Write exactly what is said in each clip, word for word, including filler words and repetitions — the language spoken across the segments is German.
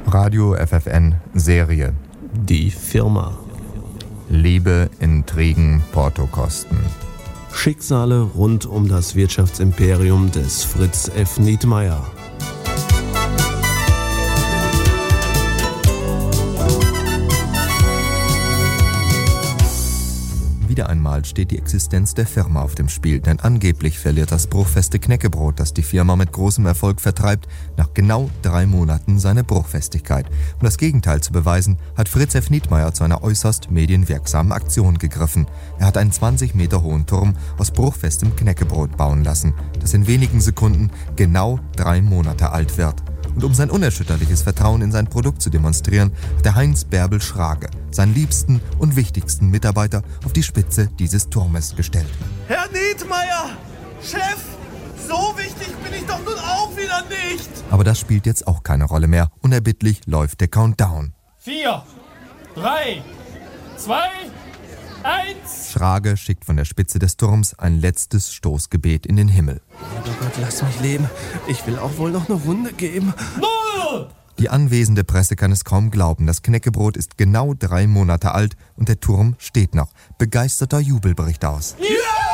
Radio F F N Serie. Die Firma. Liebe, Intrigen, Portokosten. Schicksale rund um das Wirtschaftsimperium des Fritz F. Nietmeyer. Wieder einmal steht die Existenz der Firma auf dem Spiel, denn angeblich verliert das bruchfeste Knäckebrot, das die Firma mit großem Erfolg vertreibt, nach genau drei Monaten seine Bruchfestigkeit. Um das Gegenteil zu beweisen, hat Fritz F. Nietmeyer zu einer äußerst medienwirksamen Aktion gegriffen. Er hat einen zwanzig Meter hohen Turm aus bruchfestem Knäckebrot bauen lassen, das in wenigen Sekunden genau drei Monate alt wird. Und um sein unerschütterliches Vertrauen in sein Produkt zu demonstrieren, hat der Heinz Bärbel Schrage, seinen liebsten und wichtigsten Mitarbeiter, auf die Spitze dieses Turmes gestellt. Herr Nietmeyer, Chef, so wichtig bin ich doch nun auch wieder nicht. Aber das spielt jetzt auch keine Rolle mehr. Unerbittlich läuft der Countdown. Vier, drei, zwei, eins. Schrage schickt von der Spitze des Turms ein letztes Stoßgebet in den Himmel. Oh Gott, lass mich leben. Ich will auch wohl noch eine Runde geben. Null! Die anwesende Presse kann es kaum glauben. Das Knäckebrot ist genau drei Monate alt und der Turm steht noch. Begeisterter Jubel bricht aus. Yeah!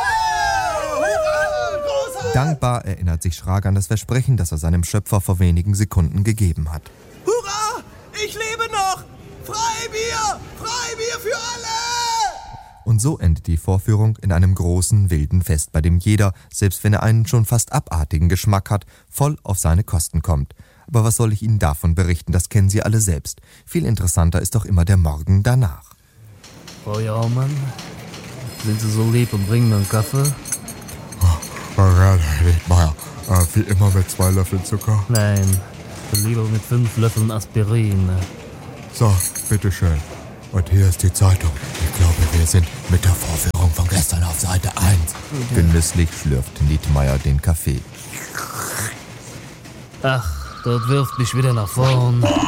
Hurra! Dankbar erinnert sich Schrage an das Versprechen, das er seinem Schöpfer vor wenigen Sekunden gegeben hat. Hurra! Ich lebe noch! Freibier! Freibier für alle! Und so endet die Vorführung in einem großen, wilden Fest, bei dem jeder, selbst wenn er einen schon fast abartigen Geschmack hat, voll auf seine Kosten kommt. Aber was soll ich Ihnen davon berichten, das kennen Sie alle selbst. Viel interessanter ist doch immer der Morgen danach. Frau Jaumann, sind Sie so lieb und bringen mir einen Kaffee? Oh, ja, Herr Nietmeyer, äh, wie immer mit zwei Löffeln Zucker. Nein, lieber mit fünf Löffeln Aspirin. So, bitteschön. Und hier ist die Zeitung. Ich glaube, wir sind mit der Vorführung von gestern auf Seite eins. Genüsslich schlürft Nietmeyer den Kaffee. Ach, das wirft mich wieder nach vorn.